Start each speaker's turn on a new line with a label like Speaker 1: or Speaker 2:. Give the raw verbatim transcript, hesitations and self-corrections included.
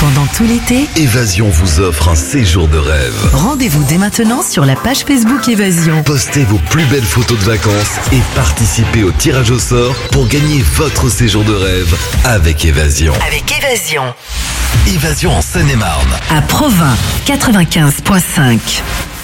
Speaker 1: Pendant tout l'été,
Speaker 2: Évasion vous offre un séjour de rêve.
Speaker 1: rendez-vous dès maintenant sur la page Facebook Évasion.
Speaker 2: Postez vos plus belles photos de vacances et participez au tirage au sort pour gagner votre séjour de rêve avec Évasion.
Speaker 1: Avec Évasion.
Speaker 2: Évasion en Seine-et-Marne.
Speaker 1: À Provins, quatre-vingt-quinze virgule cinq.